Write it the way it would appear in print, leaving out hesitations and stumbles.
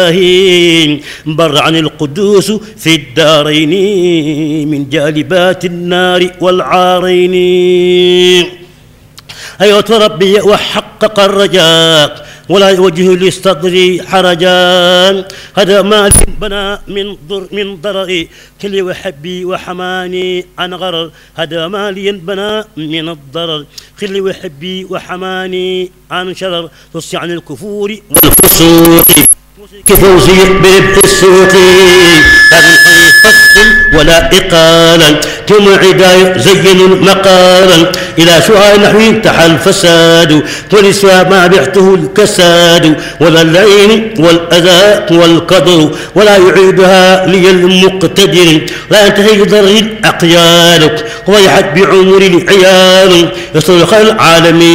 بر عن القدوس في الدارين من جالبات النار والعارين. أيوة ربي وحقق الرجاء ولا يوجه لصدري حرجان. هذا ما بنا من ضرر كل وحبي وحماني عن غرر. هذا ما بنا من الضرر كل وحبي وحماني عن شرر. تصي عن الكفور والفسوق كفوزي بربح السوق. لا من فتح ولا إقالا كم عداية زين مقالا. إلى سؤال نحو انتحى الفساد ولسوى ما بعته الكساد. ولا العين والأذى والقدر ولا يعيدها لي المقتدر. لا ينتهي ضر أقيالك ويحد بعمر عيال يصلح العالمين.